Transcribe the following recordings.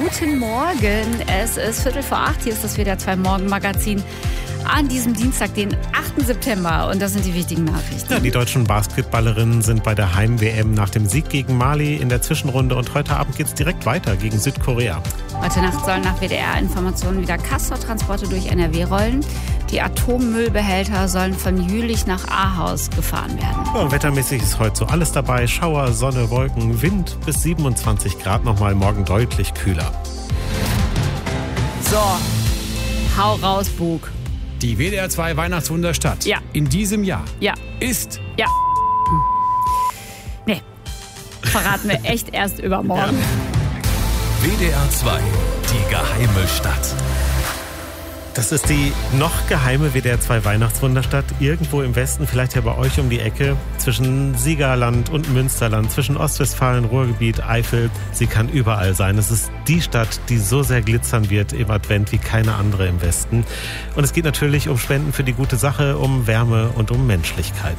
Guten Morgen, es ist 7:45, hier ist das WDR 2 Morgenmagazin an diesem Dienstag, den 8. September. Und das sind die wichtigen Nachrichten. Ja, die deutschen Basketballerinnen sind bei der Heim-WM nach dem Sieg gegen Mali in der Zwischenrunde und heute Abend geht es direkt weiter gegen Südkorea. Heute Nacht sollen nach WDR-Informationen wieder Castortransporte durch NRW rollen. Die Atommüllbehälter sollen von Jülich nach Ahaus gefahren werden. Ja, wettermäßig ist heute so alles dabei. Schauer, Sonne, Wolken, Wind bis 27 Grad, nochmal morgen deutlich kühler. So, hau raus, Bug. Die WDR 2 Weihnachtswunderstadt in diesem Jahr ist... Ja. Nee, verraten wir echt erst übermorgen. WDR 2, die geheime Stadt. Das ist die noch geheime WDR 2 Weihnachtswunderstadt, irgendwo im Westen, vielleicht ja bei euch um die Ecke, zwischen Siegerland und Münsterland, zwischen Ostwestfalen, Ruhrgebiet, Eifel. Sie kann überall sein. Es ist die Stadt, die so sehr glitzern wird im Advent wie keine andere im Westen. Und es geht natürlich um Spenden für die gute Sache, um Wärme und um Menschlichkeit.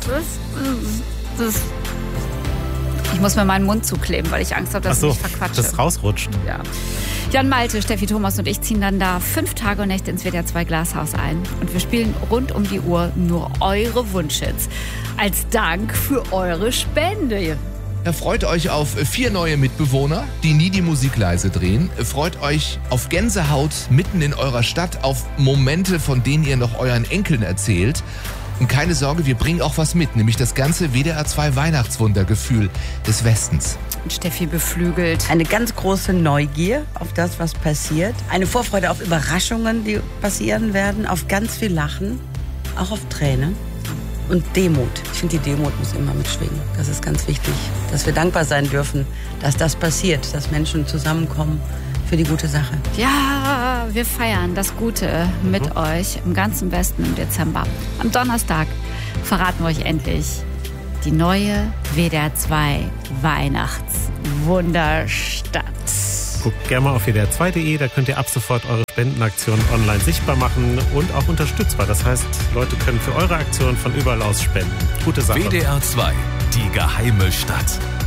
Ich muss mir meinen Mund zukleben, weil ich Angst habe, dass ich mich verquatsche. Das rausrutscht. Ja. Jan Malte, Steffi Thomas und ich ziehen dann da 5 Tage und Nächte ins WDR 2 Glashaus ein. Und wir spielen rund um die Uhr nur eure Wunschhits. Als Dank für eure Spende. Freut euch auf 4 neue Mitbewohner, die nie die Musik leise drehen. Freut euch auf Gänsehaut mitten in eurer Stadt, auf Momente, von denen ihr noch euren Enkeln erzählt. Und keine Sorge, wir bringen auch was mit, nämlich das ganze WDR 2 Weihnachtswundergefühl des Westens. Steffi beflügelt. Eine ganz große Neugier auf das, was passiert. Eine Vorfreude auf Überraschungen, die passieren werden. Auf ganz viel Lachen, auch auf Tränen. Und Demut. Ich finde, die Demut muss immer mitschwingen. Das ist ganz wichtig, dass wir dankbar sein dürfen, dass das passiert, dass Menschen zusammenkommen für die gute Sache. Ja, wir feiern das Gute mit euch im ganzen Westen im Dezember. Am Donnerstag verraten wir euch endlich die neue WDR 2 Weihnachtswunderstadt. Guckt gerne mal auf wdr2.de, da könnt ihr ab sofort eure Spendenaktionen online sichtbar machen und auch unterstützbar. Das heißt, Leute können für eure Aktion von überall aus spenden. Gute Sache. WDR 2, die geheime Stadt.